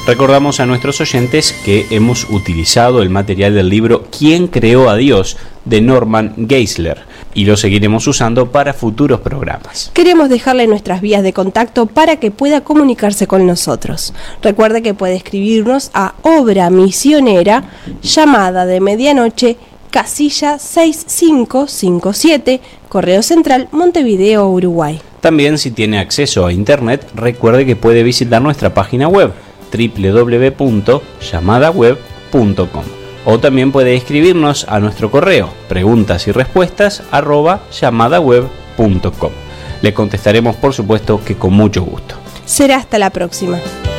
Recordamos a nuestros oyentes que hemos utilizado el material del libro ¿Quién creó a Dios?, de Norman Geisler, y lo seguiremos usando para futuros programas. Queremos dejarle nuestras vías de contacto para que pueda comunicarse con nosotros. Recuerde que puede escribirnos a Obra Misionera, Llamada de Medianoche, casilla 6557, Correo Central, Montevideo, Uruguay. También, si tiene acceso a internet, recuerde que puede visitar nuestra página web www.llamadaweb.com, o también puede escribirnos a nuestro correo preguntas y respuestas @llamadaweb.com. Le contestaremos, por supuesto, que con mucho gusto. Será hasta la próxima.